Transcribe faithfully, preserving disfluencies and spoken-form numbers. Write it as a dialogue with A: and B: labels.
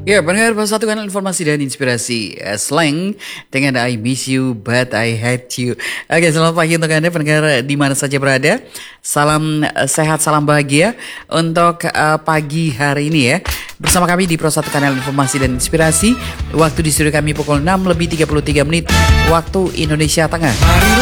A: Ya, pendengar satu kanal informasi dan inspirasi uh, slang dengan I miss you but I hate you. Oke, selamat pagi untuk Anda pendengar di mana saja berada. Salam uh, sehat, salam bahagia untuk uh, pagi hari ini ya. Bersama kami di Pro satu kanal informasi dan inspirasi. Waktu di studio kami pukul enam lebih tiga puluh tiga menit waktu Indonesia Tengah.